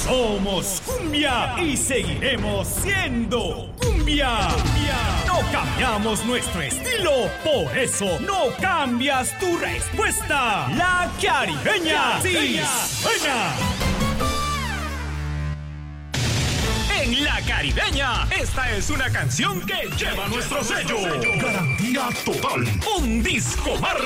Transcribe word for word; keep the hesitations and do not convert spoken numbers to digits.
Somos cumbia y seguiremos siendo cumbia. No cambiamos nuestro estilo, por eso no cambias tu respuesta. La Caribeña, sí, suena. En La Caribeña, esta es una canción que lleva nuestro sello. Garantía total. Un disco marca.